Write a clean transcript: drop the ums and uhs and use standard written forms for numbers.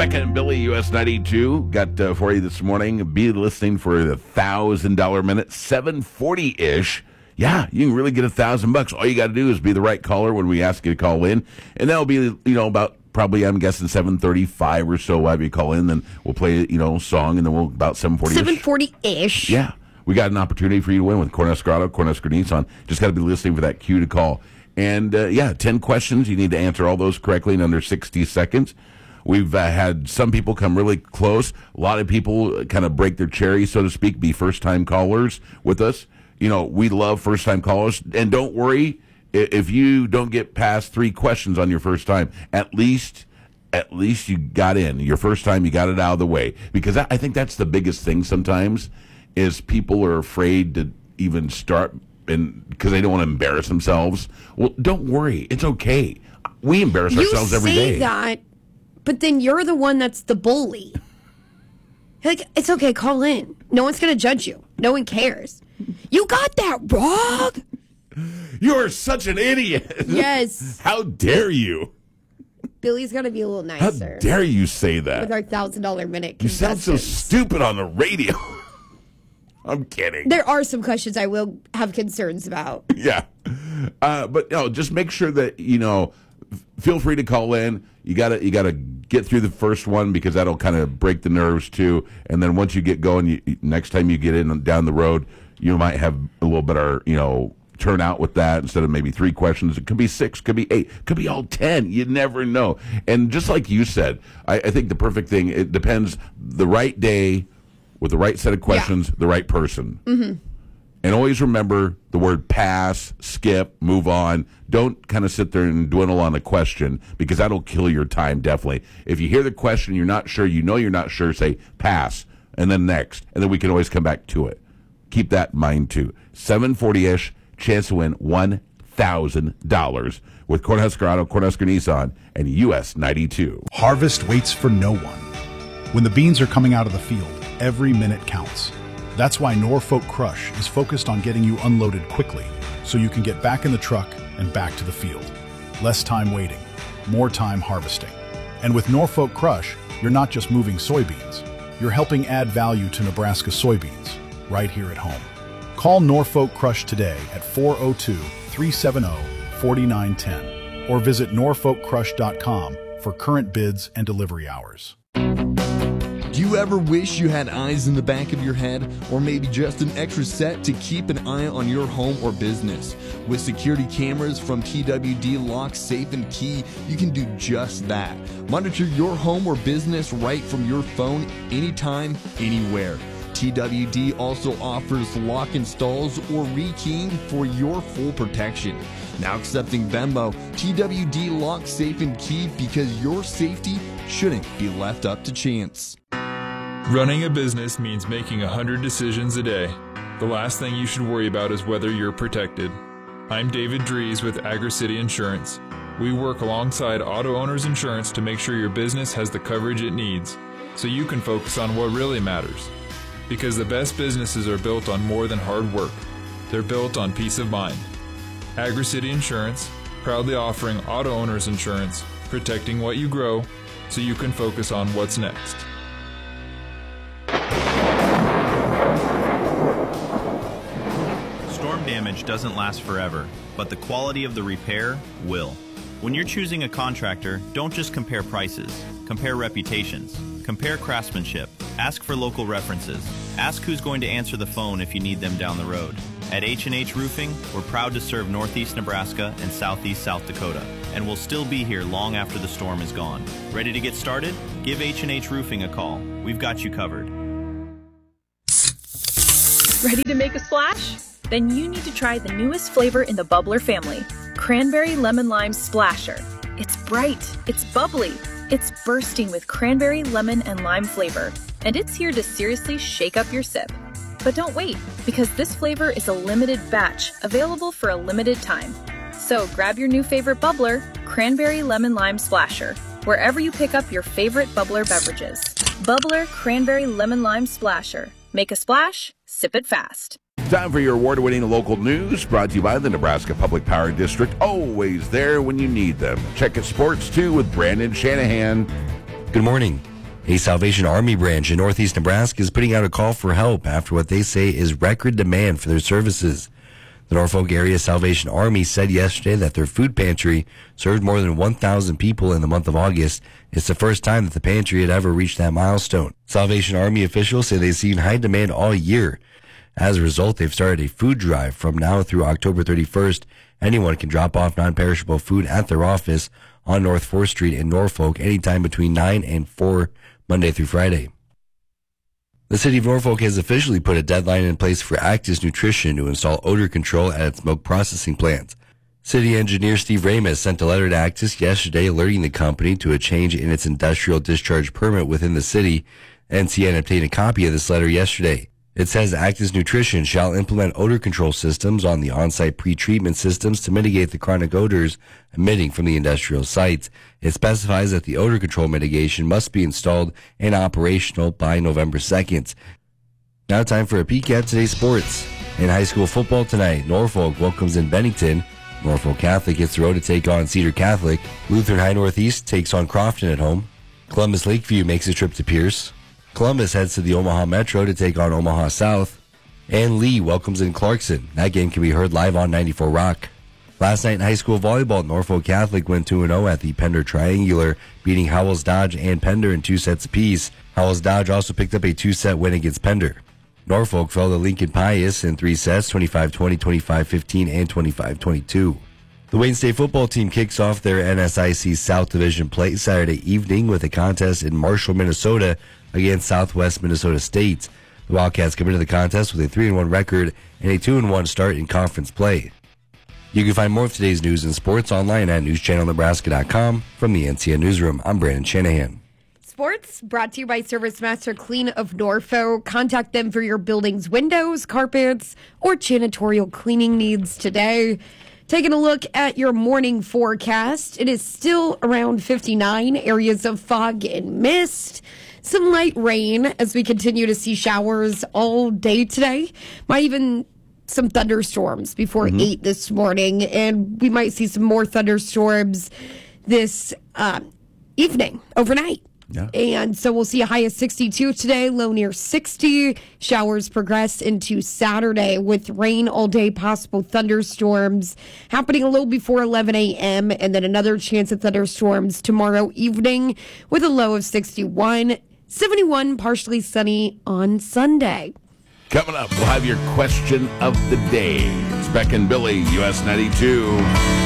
Becca and Billy, US 92, got for you this morning. Be listening for the $1,000 minute, 7:40-ish. Yeah, you can really get $1,000. All you got to do is be the right caller when we ask you to call in, and that'll be about probably I'm guessing 7:35 or so. We'll have you call in, then we'll play song, and then we'll about 7:40. 7:40-ish. Yeah, we got an opportunity for you to win with Cornhusker Auto, Cornhusker Nissan. Just got to be listening for that cue to call. And 10 questions. You need to answer all those correctly in under 60 seconds. We've had some people come really close. A lot of people kind of break their cherry, so to speak, be first-time callers with us. We love first-time callers. And don't worry, if you don't get past 3 questions on your first time, at least you got in. Your first time, you got it out of the way. Because I think that's the biggest thing sometimes is people are afraid to even start because they don't want to embarrass themselves. Well, don't worry. It's okay. We embarrass ourselves every day. You say that. But then you're the one that's the bully. Like, it's okay, call in. No one's going to judge you. No one cares. You got that wrong. You're such an idiot. Yes. How dare you? Billy's got to be a little nicer. How dare you say that? With our $1,000 minute You sound so stupid on the radio. I'm kidding. There are some questions I will have concerns about. Yeah. But just make sure that, feel free to call in. You gotta get through the first one because that'll kind of break the nerves too. And then once you get going, next time you get in down the road, you might have a little better turnout with that instead of maybe 3 questions. It could be 6, could be 8, could be all 10. You never know. And just like you said, I think the perfect thing, it depends the right day with the right set of questions, the right person. Mm-hmm. And always remember the word pass, skip, move on. Don't kind of sit there and dwindle on a question because that'll kill your time, definitely. If you hear the question, you're not sure, you're not sure, say pass, and then next. And then we can always come back to it. Keep that in mind, too. 7:40-ish, chance to win $1,000 with Cornhusker Auto, Cornhusker Nissan, and US 92. Harvest waits for no one. When the beans are coming out of the field, every minute counts. That's why Norfolk Crush is focused on getting you unloaded quickly so you can get back in the truck and back to the field. Less time waiting, more time harvesting. And with Norfolk Crush, you're not just moving soybeans, you're helping add value to Nebraska soybeans right here at home. Call Norfolk Crush today at 402-370-4910 or visit norfolkcrush.com for current bids and delivery hours. Do you ever wish you had eyes in the back of your head, or maybe just an extra set to keep an eye on your home or business? With security cameras from TWD Lock, Safe and Key, you can do just that. Monitor your home or business right from your phone, anytime, anywhere. TWD also offers lock installs or rekeying for your full protection. Now accepting Venmo, TWD Lock, Safe and Key, because your safety shouldn't be left up to chance. Running a business means making 100 decisions a day. The last thing you should worry about is whether you're protected. I'm David Dries with AgriCity Insurance. We work alongside Auto Owners Insurance to make sure your business has the coverage it needs, so you can focus on what really matters. Because the best businesses are built on more than hard work. They're built on peace of mind. AgriCity Insurance, proudly offering Auto Owners Insurance, protecting what you grow, so you can focus on what's next. Storm damage doesn't last forever, but the quality of the repair will. When you're choosing a contractor, don't just compare prices. Compare reputations. Compare craftsmanship. Ask for local references. Ask who's going to answer the phone if you need them down the road. At H&H Roofing, we're proud to serve Northeast Nebraska and Southeast South Dakota, and we'll still be here long after the storm is gone. Ready to get started? Give H&H Roofing a call. We've got you covered. Ready to make a splash? Then you need to try the newest flavor in the Bubbler family, Cranberry Lemon Lime Splasher. It's bright, it's bubbly, it's bursting with cranberry, lemon, and lime flavor, and it's here to seriously shake up your sip. But don't wait, because this flavor is a limited batch, available for a limited time. So grab your new favorite bubbler, Cranberry Lemon Lime Splasher, wherever you pick up your favorite bubbler beverages. Bubbler Cranberry Lemon Lime Splasher. Make a splash, sip it fast. Time for your award-winning local news, brought to you by the Nebraska Public Power District, always there when you need them. Check it Sports 2 with Brandon Shanahan. Good morning. A Salvation Army branch in northeast Nebraska is putting out a call for help after what they say is record demand for their services. The Norfolk Area Salvation Army said yesterday that their food pantry served more than 1,000 people in the month of August. It's the first time that the pantry had ever reached that milestone. Salvation Army officials say they've seen high demand all year. As a result, they've started a food drive from now through October 31st. Anyone can drop off non-perishable food at their office on North 4th Street in Norfolk anytime between 9 and 4, Monday through Friday. The city of Norfolk has officially put a deadline in place for Actis Nutrition to install odor control at its milk processing plant. City engineer Steve Ramis sent a letter to Actis yesterday alerting the company to a change in its industrial discharge permit within the city. NCN obtained a copy of this letter yesterday. It says Actis Nutrition shall implement odor control systems on the on-site pre-treatment systems to mitigate the chronic odors emitting from the industrial sites. It specifies that the odor control mitigation must be installed and operational by November 2nd. Now time for a peek at today's sports. In high school football tonight, Norfolk welcomes in Bennington. Norfolk Catholic hits the road to take on Cedar Catholic. Lutheran High Northeast takes on Crofton at home. Columbus Lakeview makes a trip to Pierce. Columbus heads to the Omaha Metro to take on Omaha South. And Lee welcomes in Clarkson. That game can be heard live on 94 Rock. Last night in high school volleyball, Norfolk Catholic went 2-0 at the Pender Triangular, beating Howells Dodge and Pender in 2 sets apiece. Howells Dodge also picked up a 2-set win against Pender. Norfolk fell to Lincoln Pius in 3 sets, 25-20, 25-15, and 25-22. The Wayne State football team kicks off their NSIC South Division play Saturday evening with a contest in Marshall, Minnesota against Southwest Minnesota State. The Wildcats come into the contest with a 3-1 record and a 2-1 start in conference play. You can find more of today's news and sports online at newschannelnebraska.com. From the NCN Newsroom, I'm Brandon Shanahan. Sports brought to you by ServiceMaster Clean of Norfolk. Contact them for your building's windows, carpets, or janitorial cleaning needs today. Taking a look at your morning forecast, it is still around 59, areas of fog and mist. Some light rain as we continue to see showers all day today. Might even some thunderstorms before 8 this morning, and we might see some more thunderstorms this evening, overnight. Yeah. And so we'll see a high of 62 today, low near 60. Showers progress into Saturday with rain all day, possible thunderstorms happening a little before 11 a.m. and then another chance of thunderstorms tomorrow evening with a low of 61. 71, partially sunny on Sunday. Coming up, we'll have your question of the day. It's Beck and Billy, US 92.